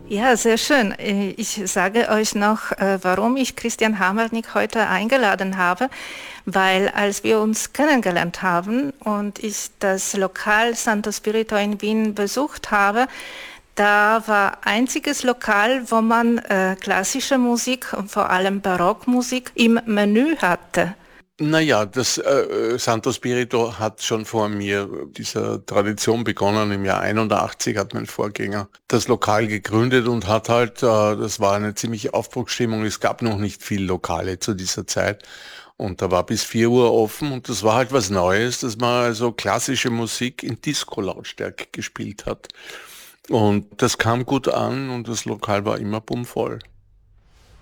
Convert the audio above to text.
Ja, sehr schön. Ich sage euch noch, warum ich Christian Hamernik heute eingeladen habe, weil als wir uns kennengelernt haben und ich das Lokal Santo Spirito in Wien besucht habe, da war einziges Lokal, wo man klassische Musik und vor allem Barockmusik im Menü hatte. Naja, das Santo Spirito hat schon vor mir dieser Tradition begonnen. Im Jahr 81 hat mein Vorgänger das Lokal gegründet und hat halt, das war eine ziemliche Aufbruchsstimmung. Es gab noch nicht viel Lokale zu dieser Zeit. Und da war bis 4 Uhr offen und das war halt was Neues, dass man also klassische Musik in Disco-Lautstärke gespielt hat. Und das kam gut an und das Lokal war immer bummvoll.